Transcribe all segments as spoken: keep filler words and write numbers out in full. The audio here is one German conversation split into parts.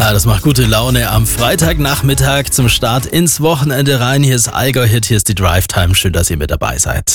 Ja, das macht gute Laune am Freitagnachmittag zum Start ins Wochenende rein. Hier ist Allgäu-Hit, hier ist die Drive Time. Schön, dass ihr mit dabei seid.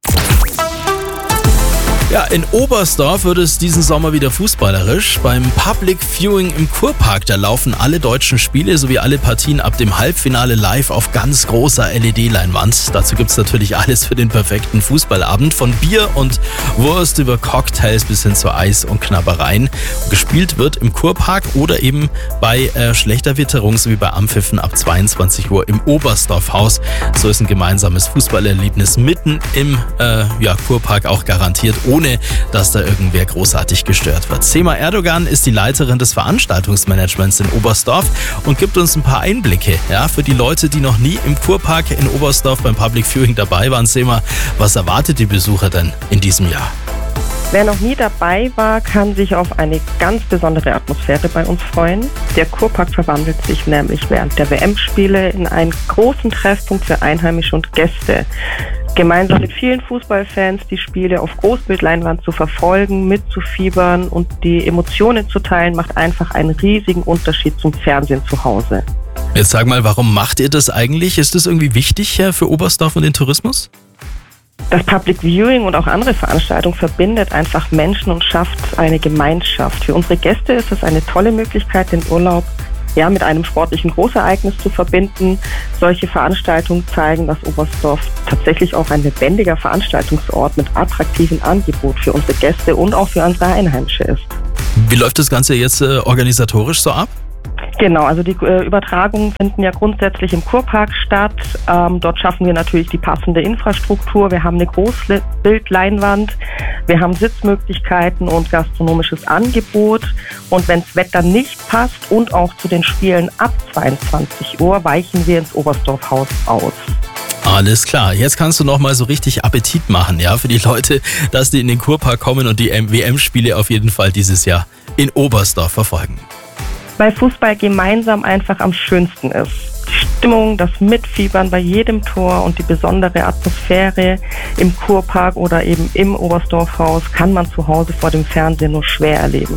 Ja, in Oberstdorf wird es diesen Sommer wieder fußballerisch. Beim Public Viewing im Kurpark, da laufen alle deutschen Spiele sowie alle Partien ab dem Halbfinale live auf ganz großer L E D-Leinwand. Dazu gibt's natürlich alles für den perfekten Fußballabend. Von Bier und Wurst über Cocktails bis hin zu Eis und Knabbereien. Gespielt wird im Kurpark oder eben bei äh, schlechter Witterung sowie bei Ampfiffen ab zweiundzwanzig Uhr im Oberstdorf-Haus. So ist ein gemeinsames Fußballerlebnis mitten im äh, ja, Kurpark auch garantiert, ohne dass da irgendwer großartig gestört wird. Sema Erdogan ist die Leiterin des Veranstaltungsmanagements in Oberstdorf und gibt uns ein paar Einblicke, ja, für die Leute, die noch nie im Kurpark in Oberstdorf beim Public Viewing dabei waren. Sema, was erwartet die Besucher denn in diesem Jahr? Wer noch nie dabei war, kann sich auf eine ganz besondere Atmosphäre bei uns freuen. Der Kurpark verwandelt sich nämlich während der W M-Spiele in einen großen Treffpunkt für Einheimische und Gäste. Gemeinsam mit vielen Fußballfans die Spiele auf Großbildleinwand zu verfolgen, mitzufiebern und die Emotionen zu teilen, macht einfach einen riesigen Unterschied zum Fernsehen zu Hause. Jetzt sag mal, warum macht ihr das eigentlich? Ist das irgendwie wichtig für Oberstdorf und den Tourismus? Das Public Viewing und auch andere Veranstaltungen verbindet einfach Menschen und schafft eine Gemeinschaft. Für unsere Gäste ist es eine tolle Möglichkeit, den Urlaub ja, mit einem sportlichen Großereignis zu verbinden. Solche Veranstaltungen zeigen, dass Oberstdorf tatsächlich auch ein lebendiger Veranstaltungsort mit attraktivem Angebot für unsere Gäste und auch für unsere Einheimische ist. Wie läuft das Ganze jetzt äh, organisatorisch so ab? Genau, also die äh, Übertragungen finden ja grundsätzlich im Kurpark statt. Ähm, dort schaffen wir natürlich die passende Infrastruktur. Wir haben eine Großbildleinwand, wir haben Sitzmöglichkeiten und gastronomisches Angebot. Und wenn das Wetter nicht passt und auch zu den Spielen ab zweiundzwanzig Uhr, weichen wir ins Oberstdorf-Haus aus. Alles klar, jetzt kannst du noch mal so richtig Appetit machen, ja, für die Leute, dass die in den Kurpark kommen und die W M-Spiele auf jeden Fall dieses Jahr in Oberstdorf verfolgen. Weil Fußball gemeinsam einfach am schönsten ist. Die Stimmung, das Mitfiebern bei jedem Tor und die besondere Atmosphäre im Kurpark oder eben im Oberstdorf-Haus kann man zu Hause vor dem Fernsehen nur schwer erleben.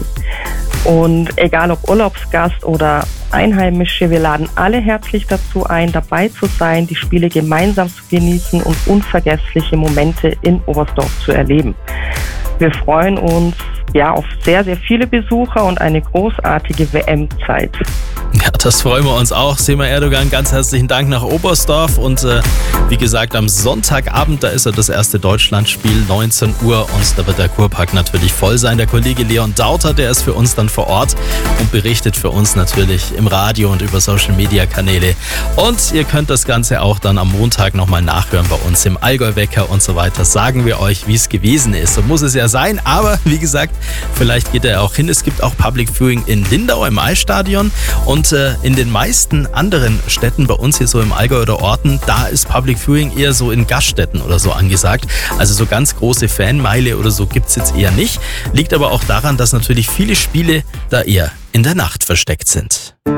Und egal ob Urlaubsgast oder Einheimische, wir laden alle herzlich dazu ein, dabei zu sein, die Spiele gemeinsam zu genießen und unvergessliche Momente in Oberstdorf zu erleben. Wir freuen uns ja auf sehr, sehr viele Besucher und eine großartige W M-Zeit. Ja, das freuen wir uns auch. Sema Erdogan, ganz herzlichen Dank nach Oberstdorf. Und äh, wie gesagt, am Sonntagabend, da ist ja das erste Deutschlandspiel, neunzehn Uhr. Und da wird der Kurpark natürlich voll sein. Der Kollege Leon Dauter, der ist für uns dann vor Ort und berichtet für uns natürlich im Radio und über Social-Media-Kanäle. Und ihr könnt das Ganze auch dann am Montag nochmal nachhören bei uns im Allgäu-Wecker und so weiter. Sagen wir euch, wie es gewesen ist. So muss es ja sein. Aber wie gesagt, vielleicht geht er ja auch hin. Es gibt auch Public Viewing in Lindau im Eisstadion. Und äh, in den meisten anderen Städten bei uns hier so im Allgäu oder Orten, da ist Public Viewing eher so in Gaststätten oder so angesagt. Also so ganz große Fanmeile oder so gibt's jetzt eher nicht. Liegt aber auch daran, dass natürlich viele Spiele da eher in der Nacht versteckt sind.